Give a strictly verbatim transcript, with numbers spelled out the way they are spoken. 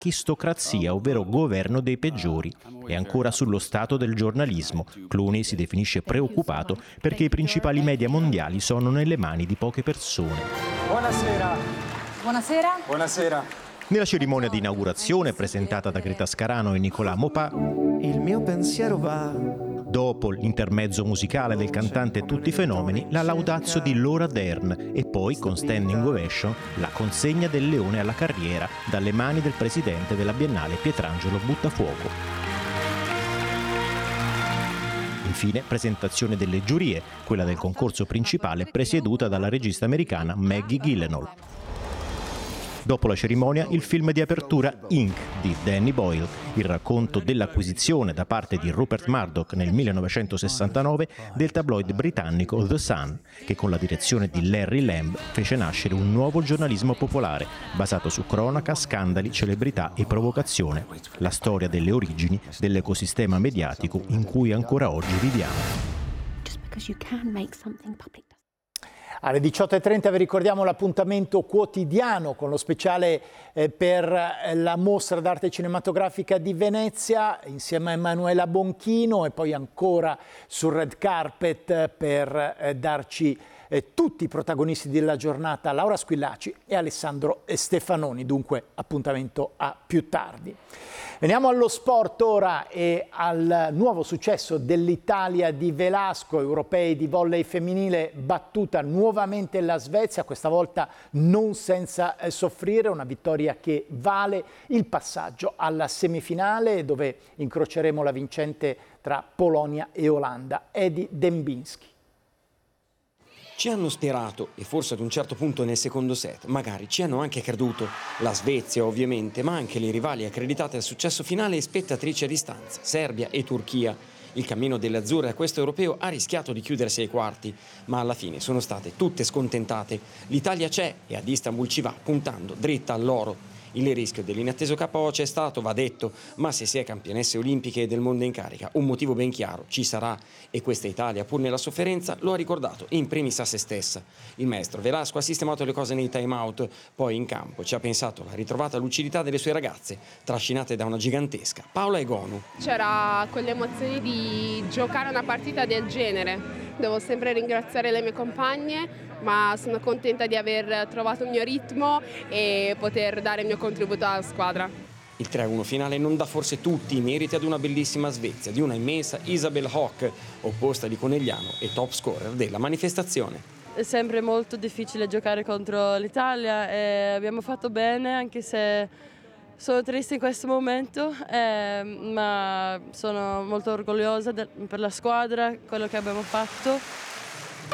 chistocrazia, ovvero governo dei peggiori. E ancora sullo stato del giornalismo. Clooney si definisce preoccupato perché i principali media mondiali sono nelle mani di poche persone. Buonasera. Buonasera. Buonasera. Nella cerimonia di inaugurazione, presentata da Greta Scarano e Nicolas Maupin, il mio pensiero va... Dopo l'intermezzo musicale del cantante Tutti Fenomeni, la Laudatio di Laura Dern e poi, con standing ovation, la consegna del Leone alla carriera dalle mani del presidente della Biennale Pietrangelo Buttafuoco. Infine, presentazione delle giurie, quella del concorso principale presieduta dalla regista americana Maggie Gyllenhaal. Dopo la cerimonia, il film di apertura Ink di Danny Boyle, il racconto dell'acquisizione da parte di Rupert Murdoch nel millenovecentosessantanove del tabloid britannico The Sun, che con la direzione di Larry Lamb fece nascere un nuovo giornalismo popolare, basato su cronaca, scandali, celebrità e provocazione, la storia delle origini dell'ecosistema mediatico in cui ancora oggi viviamo. Alle diciotto e trenta vi ricordiamo l'appuntamento quotidiano con lo speciale eh, per la mostra d'arte cinematografica di Venezia insieme a Emanuela Bonchino e poi ancora sul red carpet per eh, darci eh, tutti i protagonisti della giornata, Laura Squillaci e Alessandro Stefanoni. Dunque appuntamento a più tardi. Veniamo allo sport ora e al nuovo successo dell'Italia di Velasco, europei di volley femminile, battuta nuovamente la Svezia, questa volta non senza eh, soffrire, una vittoria che vale il passaggio alla semifinale dove incroceremo la vincente tra Polonia e Olanda, Edi Dembinski. Ci hanno sperato e forse ad un certo punto nel secondo set magari ci hanno anche creduto. La Svezia ovviamente, ma anche le rivali accreditate al successo finale e spettatrici a distanza, Serbia e Turchia. Il cammino delle azzurre a questo europeo ha rischiato di chiudersi ai quarti, ma alla fine sono state tutte scontentate. L'Italia c'è e ad Istanbul ci va puntando dritta all'oro. Il rischio dell'inatteso K O c'è stato, va detto, ma se si è campionesse olimpiche del mondo in carica, un motivo ben chiaro ci sarà e questa Italia, pur nella sofferenza, lo ha ricordato in primis a se stessa. Il maestro Velasco ha sistemato le cose nei time out, poi in campo ci ha pensato la ritrovata lucidità delle sue ragazze, trascinate da una gigantesca Paola Egonu. C'era quelle emozioni di giocare una partita del genere. Devo sempre ringraziare le mie compagne, ma sono contenta di aver trovato il mio ritmo e poter dare il mio contributo alla squadra. Il tre a uno finale non dà forse tutti i meriti ad una bellissima Svezia, di una immensa Isabel Hock, opposta di Conegliano e top scorer della manifestazione. È sempre molto difficile giocare contro l'Italia e abbiamo fatto bene, anche se sono triste in questo momento, eh, ma sono molto orgogliosa de- per la squadra, quello che abbiamo fatto.